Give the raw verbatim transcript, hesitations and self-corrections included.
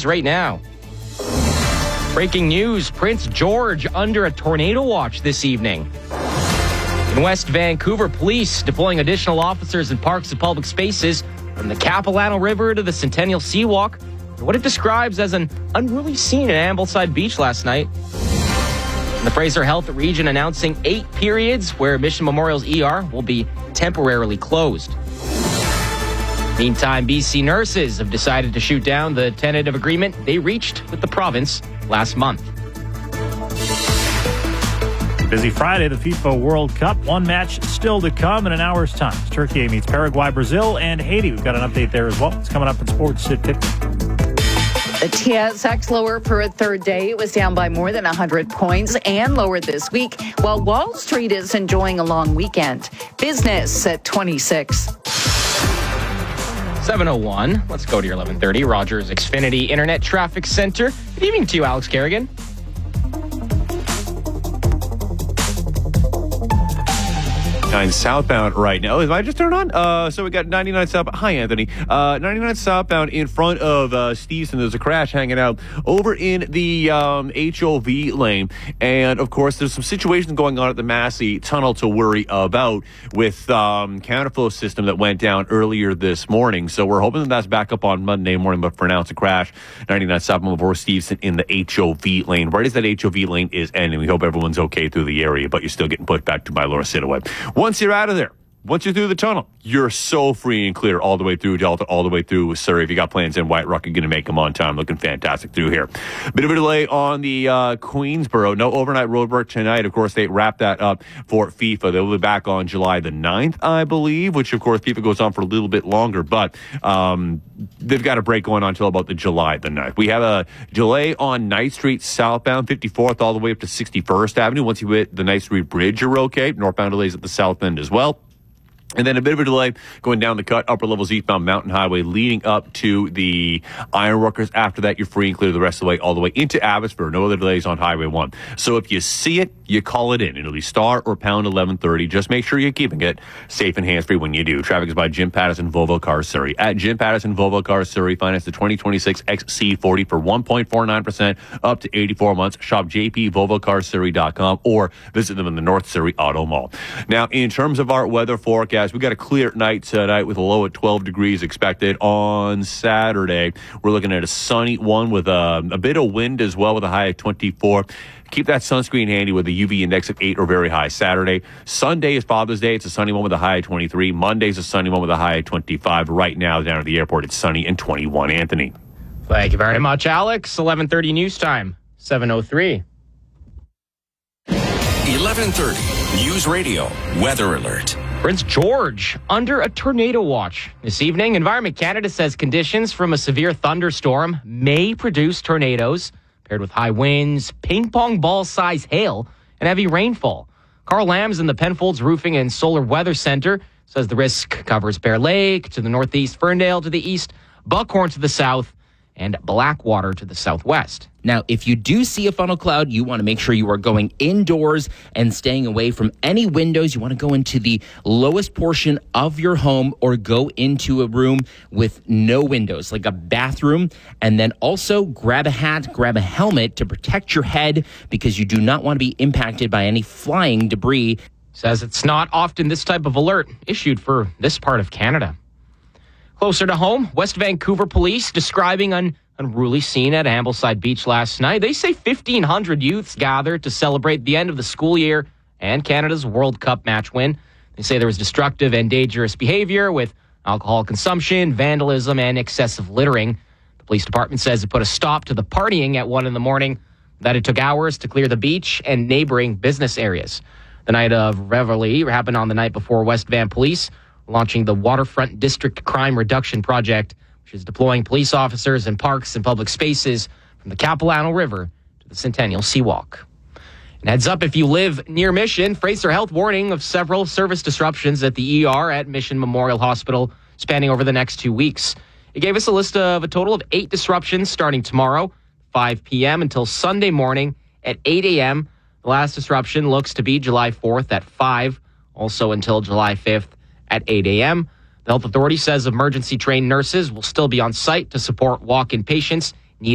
news right now. Breaking news, Prince George under a tornado watch this evening. In West Vancouver, police deploying additional officers in parks and public spaces from the Capilano River to the Centennial Seawalk. What it describes as an unruly scene at Ambleside Beach last night. The Fraser Health Region announcing eight periods where Mission Memorial's E R will be temporarily closed. Meantime, B C nurses have decided to shoot down the tentative agreement they reached with the province last month. Busy Friday, the FIFA World Cup. One match still to come in an hour's time. Turkey meets Paraguay, Brazil, and Haiti. We've got an update there as well. It's coming up in Sports at fifty. The T S X lower for a third day. It was down by more than one hundred points and lower this week, while Wall Street is enjoying a long weekend. Business at twenty-six. seven oh one. Let's go to your eleven thirty. Rogers Xfinity Internet Traffic Center. Good evening to you, Alex Kerrigan. Southbound right now. If I just turn on, uh, so we got ninety-nine southbound. Hi, Anthony. Uh, ninety-nine southbound in front of uh, Stevenson. There's a crash hanging out over in the um, H O V lane, and of course, there's some situations going on at the Massey Tunnel to worry about with um, counterflow system that went down earlier this morning. So we're hoping that that's back up on Monday morning. But for now, it's a crash. ninety-nine southbound over Stevenson in the H O V lane. Right as that H O V lane is ending, we hope everyone's okay through the area, but you're still getting put back to by Laura Sidaway. Once you're out of there, once you're through the tunnel, you're so free and clear all the way through Delta, all the way through Surrey. If you got plans in White Rock, you're going to make them on time. Looking fantastic through here. Bit of a delay on the uh, Queensboro. No overnight road work tonight. Of course, they wrapped that up for FIFA. They'll be back on July the ninth, I believe, which, of course, FIFA goes on for a little bit longer. But um, they've got a break going on until about the July the ninth. We have a delay on Ninth Street southbound, fifty-fourth, all the way up to sixty-first Avenue. Once you hit the Ninth Street Bridge, you're okay. Northbound delays at the south end as well. And then a bit of a delay going down the cut, upper levels eastbound Mountain Highway, leading up to the Ironworkers. After that, you're free and clear the rest of the way, all the way into Abbotsford. No other delays on Highway one. So if you see it, you call it in. It'll be star or pound eleven thirty. Just make sure you're keeping it safe and hands-free when you do. Traffic is by Jim Patterson Volvo Cars Surrey. At Jim Patterson Volvo Cars Surrey, finance the twenty twenty-six X C forty for one point four nine percent up to eighty-four months. Shop j p volvo cars surrey dot com or visit them in the North Surrey Auto Mall. Now, in terms of our weather forecast, we got a clear night tonight with a low at twelve degrees expected. On Saturday, we're looking at a sunny one with a, a bit of wind as well with a high of twenty-four. Keep that sunscreen handy with a U V index of eight or very high. Saturday. Sunday is Father's Day. It's a sunny one with a high of twenty-three. Monday's a sunny one with a high of twenty-five. Right now, down at the airport, it's sunny and twenty-one. Anthony. Thank you very much, Alex. eleven thirty news time, seven oh three. eleven thirty News Radio Weather Alert. Prince George under a tornado watch this evening. Environment Canada says conditions from a severe thunderstorm may produce tornadoes paired with high winds, ping pong ball size hail, and heavy rainfall. Carl Lambs in the Penfolds Roofing and Solar Weather Center says the risk covers Bear Lake to the northeast, Ferndale to the east, Buckhorn to the south, and Blackwater to the southwest. Now, if you do see a funnel cloud, you want to make sure you are going indoors and staying away from any windows. You want to go into the lowest portion of your home or go into a room with no windows, like a bathroom. And then also grab a hat, grab a helmet to protect your head because you do not want to be impacted by any flying debris. Says it's not often this type of alert issued for this part of Canada. Closer to home, West Vancouver police describing an unruly scene at Ambleside Beach last night. They say fifteen hundred youths gathered to celebrate the end of the school year and Canada's World Cup match win. They say there was destructive and dangerous behavior with alcohol consumption, vandalism, and excessive littering. The police department says it put a stop to the partying at one in the morning, that it took hours to clear the beach and neighboring business areas. The night of revelry happened on the night before West Van Police launching the Waterfront District Crime Reduction Project, which is deploying police officers in parks and public spaces from the Capilano River to the Centennial Seawalk. And heads up, if you live near Mission, Fraser Health warning of several service disruptions at the E R at Mission Memorial Hospital spanning over the next two weeks. It gave us a list of a total of eight disruptions starting tomorrow, five p.m. until Sunday morning at eight a.m. The last disruption looks to be July fourth at five, also until July fifth at eight a.m. The health authority says emergency trained nurses will still be on site to support walk-in patients